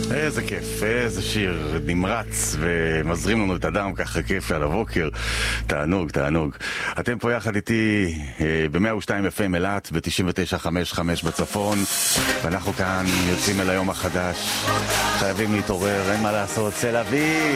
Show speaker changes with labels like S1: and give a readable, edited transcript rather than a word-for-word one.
S1: איזה כיף, איזה שיר נמרץ ומזרים לנו את הדם, ככה כיף על הבוקר. תענוג, תענוג. אתם פה יחד איתי ב-102 FM אילת, ב-99.55 בצפון, ואנחנו כאן יוצאים אל היום החדש. חייבים להתעורר, אין מה לעשות, סל אביב.